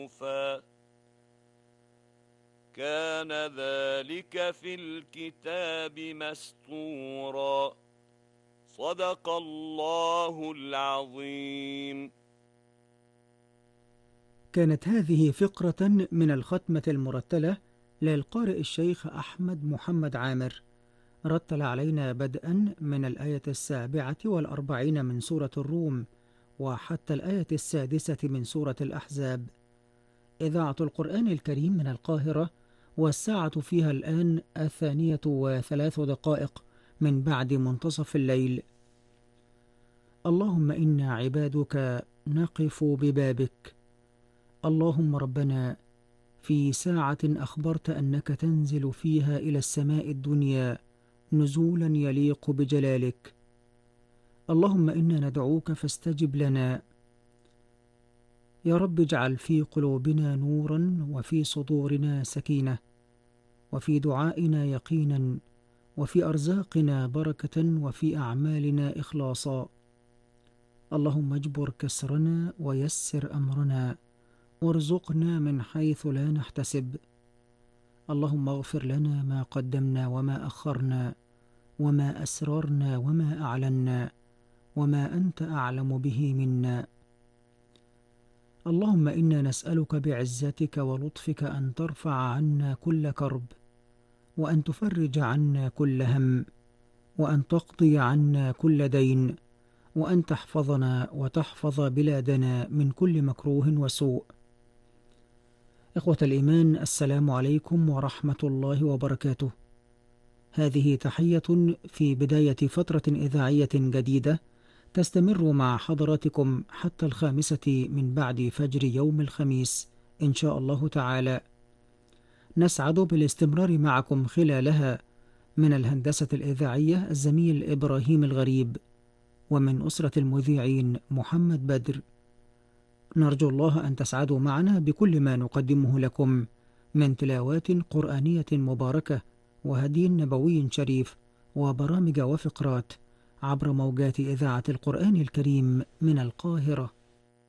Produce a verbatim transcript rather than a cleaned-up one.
كان ذلك في الكتاب مسطورا. صدق الله العظيم. كانت هذه فقرة من الختمة المرتلة للقارئ الشيخ أحمد محمد عامر، رتل علينا بدءا من الآية السابعة والأربعين من سورة الروم وحتى الآية السادسة من سورة الأحزاب. إذاعة القرآن الكريم من القاهرة، والساعة فيها الآن الثانية وثلاث دقائق من بعد منتصف الليل. اللهم إنا عبادك نقف ببابك. اللهم ربنا، في ساعة أخبرت أنك تنزل فيها إلى السماء الدنيا نزولا يليق بجلالك، اللهم إنا ندعوك فاستجب لنا. يا رب اجعل في قلوبنا نورا، وفي صدورنا سكينة، وفي دعائنا يقينا، وفي أرزاقنا بركة، وفي أعمالنا إخلاصا. اللهم اجبر كسرنا ويسر أمرنا، وارزقنا من حيث لا نحتسب. اللهم اغفر لنا ما قدمنا وما أخرنا، وما أسررنا وما أعلنا، وما أنت أعلم به منا. اللهم إنا نسألك بعزتك ولطفك أن ترفع عنا كل كرب، وأن تفرج عنا كل هم، وأن تقضي عنا كل دين، وأن تحفظنا وتحفظ بلادنا من كل مكروه وسوء. إخوة الإيمان، السلام عليكم ورحمة الله وبركاته. هذه تحية في بداية فترة إذاعية جديدة تستمر مع حضراتكم حتى الخامسة من بعد فجر يوم الخميس إن شاء الله تعالى. نسعد بالاستمرار معكم خلالها من الهندسة الإذاعية الزميل إبراهيم الغريب، ومن أسرة المذيعين محمد بدر. نرجو الله أن تسعدوا معنا بكل ما نقدمه لكم من تلاوات قرآنية مباركة، وهدي نبوي شريف، وبرامج وفقرات عبر موجات إذاعة القرآن الكريم من القاهرة.